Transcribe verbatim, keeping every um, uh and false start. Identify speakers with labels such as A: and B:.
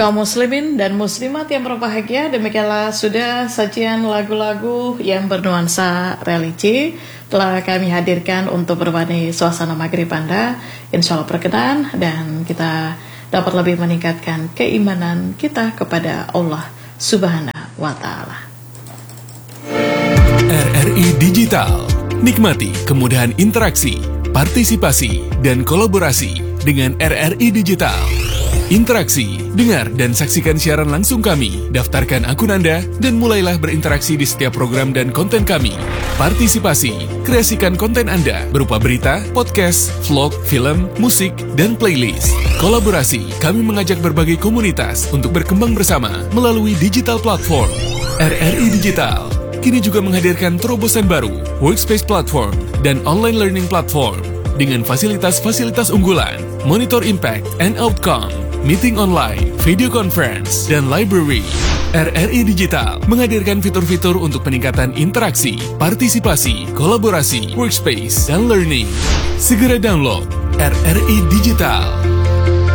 A: kaum muslimin dan muslimat yang berbahagia, demikianlah sudah sajian lagu-lagu yang bernuansa religi telah kami hadirkan untuk berwarnai suasana maghrib Anda. Insya Allah berkenan dan kita dapat lebih meningkatkan keimanan kita kepada Allah Subhanahu wa Ta'ala.
B: R R I Digital, nikmati kemudahan interaksi, partisipasi, dan kolaborasi dengan R R I Digital. Interaksi, dengar dan saksikan siaran langsung kami, daftarkan akun Anda, dan mulailah berinteraksi di setiap program dan konten kami. Partisipasi, kreasikan konten Anda berupa berita, podcast, vlog, film, musik, dan playlist. Kolaborasi, kami mengajak berbagai komunitas untuk berkembang bersama melalui digital platform. R R I Digital kini juga menghadirkan terobosan baru, workspace platform, dan online learning platform dengan fasilitas-fasilitas unggulan, monitor impact and outcome, meeting online, video conference, dan library. R R I Digital menghadirkan fitur-fitur untuk peningkatan interaksi, partisipasi, kolaborasi, workspace, dan learning. Segera download R R I Digital.